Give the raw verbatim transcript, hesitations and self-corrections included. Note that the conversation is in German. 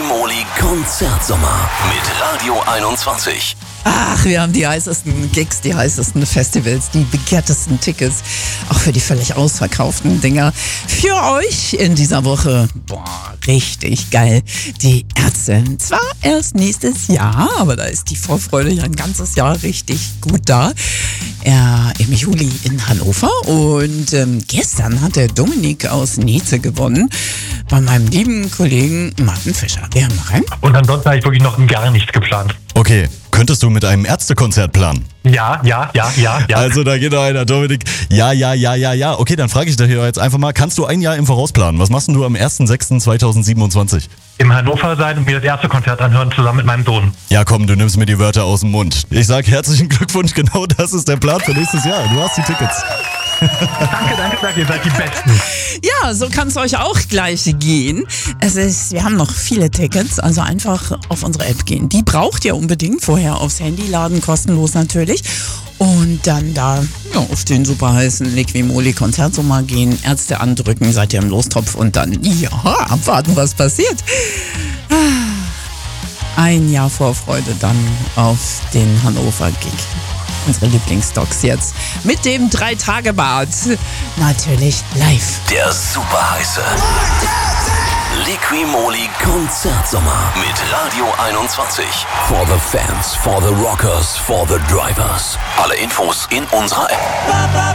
Liqui-Moly Konzertsommer mit Radio einundzwanzig. Ach, wir haben die heißesten Gigs, die heißesten Festivals, die begehrtesten Tickets, auch für die völlig ausverkauften Dinger. Für euch in dieser Woche, boah, richtig geil, die Ärzte. Zwar erst nächstes Jahr, aber da ist die Vorfreude ja ein ganzes Jahr richtig gut da. Ja, im Juli in Hannover und ähm, gestern hat der Dominik aus Neze gewonnen bei meinem lieben Kollegen Martin Fischer. Wir hören mal rein. Und ansonsten habe ich wirklich noch gar nichts geplant. Okay, könntest du mit einem Ärztekonzert planen? Ja, ja, ja, ja, ja. Also da geht noch einer, Dominik. Ja, ja, ja, ja, ja. Okay, dann frage ich dich jetzt einfach mal, kannst du ein Jahr im Voraus planen? Was machst denn du am ersten sechsten zweitausendsiebenundzwanzig? Im Hannover sein und mir das erste Konzert anhören, zusammen mit meinem Sohn. Ja komm, du nimmst mir die Wörter aus dem Mund. Ich sag herzlichen Glückwunsch, genau das ist der Plan für nächstes Jahr. Du hast die Tickets. Danke, danke, danke, ihr seid die Besten. Ja, so kann es euch auch gleich gehen. Es ist, wir haben noch viele Tickets, also einfach auf unsere App gehen. Die braucht ihr unbedingt, vorher aufs Handy laden, kostenlos natürlich. Und dann da ja, auf den super heißen Liqui-Moly Konzertsommer gehen, Ärzte andrücken, seid ihr im Lostopf und dann, ja, abwarten, was passiert. Ein Jahr Vorfreude dann auf den Hannover-Gig. Unsere Lieblingsdocs jetzt mit dem Drei-Tage-Bad. Natürlich live. Der super heiße Liqui-Moly Konzertsommer mit Radio einundzwanzig. For the fans, for the rockers, for the drivers. Alle Infos in unserer App.